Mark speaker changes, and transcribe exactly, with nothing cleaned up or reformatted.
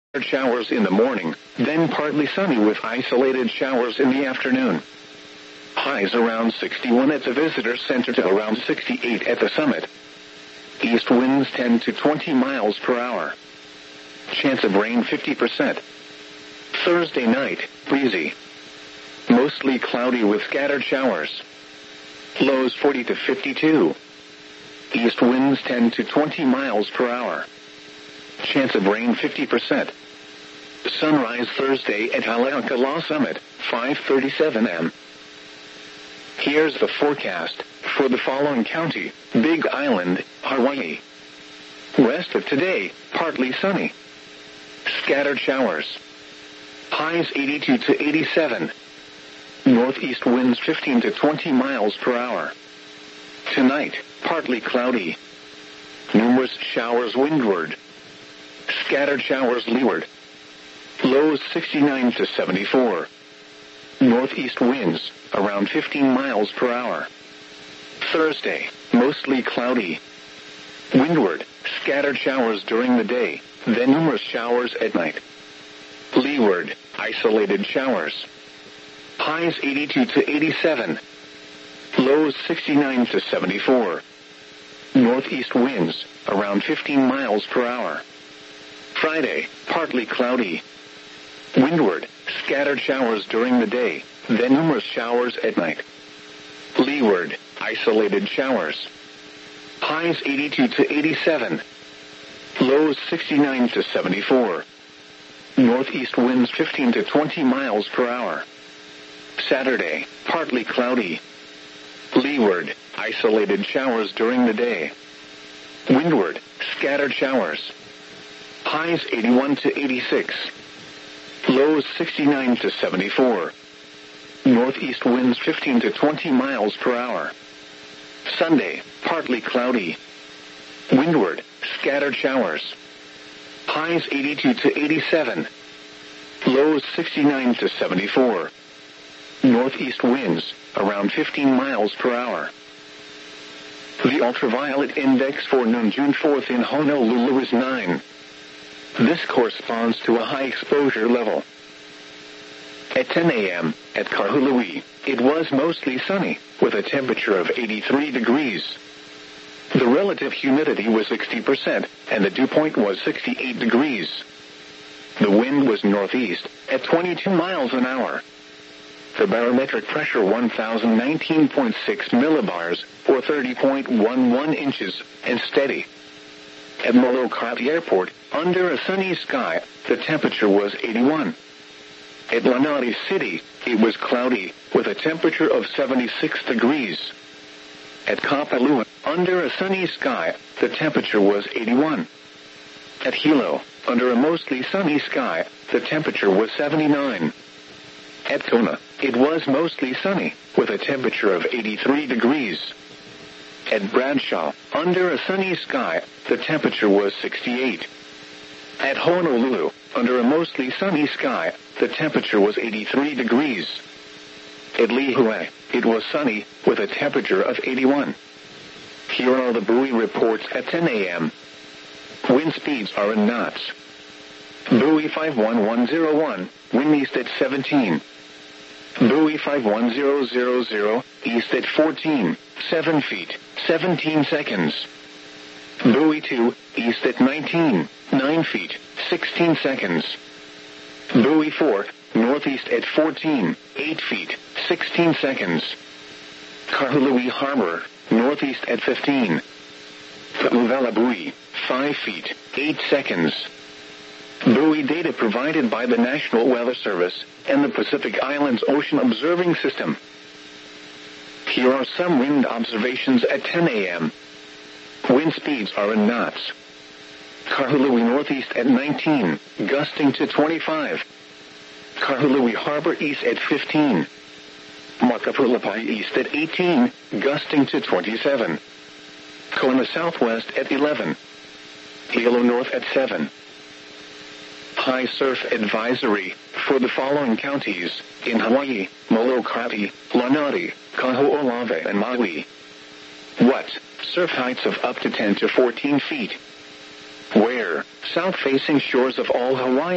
Speaker 1: Showers in the morning, then partly sunny with isolated showers in the afternoon. Highs around sixty-one at the visitor center to around sixty-eight at the summit. East winds ten to twenty miles per hour. Chance of rain fifty percent. Thursday night, breezy. Mostly cloudy with scattered showers. Lows forty to fifty-two. East winds ten to twenty miles per hour. Chance of rain fifty percent. Sunrise Thursday at Haleakala Summit, five thirty-seven a m Here's the forecast for the following county: Big Island, Hawaii. Rest of today, partly sunny. Scattered showers. Highs eighty-two to eighty-seven. Northeast winds fifteen to twenty miles per hour. Tonight, partly cloudy. Numerous showers windward. Scattered showers leeward. Lows sixty-nine to seventy-four. Northeast winds, around fifteen miles per hour. Thursday, mostly cloudy. Windward, scattered showers during the day, then numerous showers at night. Leeward, isolated showers. Highs eighty-two to eighty-seven. Lows sixty-nine to seventy-four. Northeast winds, around fifteen miles per hour. Friday, partly cloudy. Windward, scattered showers during the day, then numerous showers at night. Leeward, isolated showers. Highs eighty-two to eighty-seven. Lows sixty-nine to seventy-four. Northeast winds fifteen to twenty miles per hour. Saturday, partly cloudy. Leeward, isolated showers during the day. Windward, scattered showers. Highs eighty-one to eighty-six. Lows sixty-nine to seventy-four. Northeast winds fifteen to twenty miles per hour. Sunday, partly cloudy. Windward, scattered showers. Highs eighty-two to eighty-seven. Lows sixty-nine to seventy-four. Northeast winds, around fifteen miles per hour. The ultraviolet index for noon June fourth in Honolulu is nine. This corresponds to a high exposure level. At ten a m, at Kahului, it was mostly sunny, with a temperature of eighty-three degrees. The relative humidity was sixty percent, and the dew point was sixty-eight degrees. The wind was northeast, at twenty-two miles an hour. The barometric pressure one thousand nineteen point six millibars, or thirty point one one inches, and steady. At Molokai Airport, under a sunny sky, the temperature was eighty-one. At Lanai City, it was cloudy, with a temperature of seventy-six degrees. At Kapalua, under a sunny sky, the temperature was eighty-one. At Hilo, under a mostly sunny sky, the temperature was seventy-nine. At Kona, it was mostly sunny, with a temperature of eighty-three degrees. At Bradshaw, under a sunny sky, the temperature was sixty-eight. At Honolulu, under a mostly sunny sky, the temperature was eighty-three degrees. At Lihue, it was sunny, with a temperature of eighty-one. Here are the buoy reports at ten a m Wind speeds are in knots. Buoy five one one zero one, wind east at seventeen. Buoy five one zero zero zero, east at fourteen, seven feet, seventeen seconds. Buoy two, east at nineteen, nine feet, sixteen seconds. Buoy four, northeast at fourteen, eight feet, sixteen seconds. Kahului Harbor, northeast at fifteen. Ka'uvela Buoy, five feet, eight seconds. Buoy data provided by the National Weather Service and the Pacific Islands Ocean Observing System. Here are some wind observations at ten a m Wind speeds are in knots. Kahului northeast at nineteen, gusting to twenty-five. Kahului Harbor east at fifteen. Makapulapai east at eighteen, gusting to twenty-seven. Kona southwest at eleven. Hilo north at seven. High surf advisory for the following counties in Hawaii: Molokai, Lanai, Kaho'olawe, and Maui. What? Surf heights of up to ten to fourteen feet. Where? South-facing shores of all Hawaii.